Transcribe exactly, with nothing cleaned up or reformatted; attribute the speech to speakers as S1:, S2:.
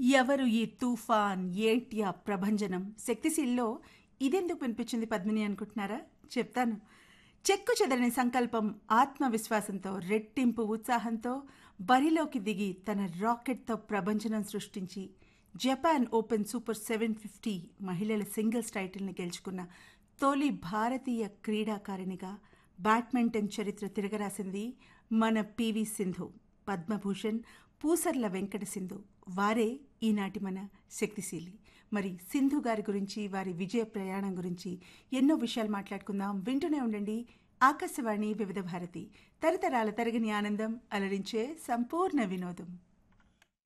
S1: ఎవరు ఈ తుఫాన్ ఏంటి ఆ ప్రభంజనం శక్తిశీల్లో ఇదెందుకు వినిపించింది పద్మిని అనుకుంటున్నారా? చెప్తాను. చెక్కు చెదరని సంకల్పం, ఆత్మవిశ్వాసంతో, రెట్టింపు ఉత్సాహంతో బరిలోకి దిగి తన రాకెట్తో ప్రభంజనం సృష్టించి Japan open super seven fifty మహిళల సింగిల్స్ టైటిల్ని గెలుచుకున్న తొలి భారతీయ క్రీడాకారిణిగా బ్యాడ్మింటన్ చరిత్ర తిరగరాసింది మన పివి సింధు. పద్మభూషణ్, పూసర్ల వెంకట సింధు వారే ఈనాటి మన శక్తిశీలి. మరి సింధు గారి గురించి, వారి విజయ ప్రయాణం గురించి ఎన్నో విషయాలు మాట్లాడుకుందాం. వింటూనే ఉండండి ఆకాశవాణి వివిధ భారతి, తరతరాల తరగని ఆనందం, అలరించే సంపూర్ణ వినోదం.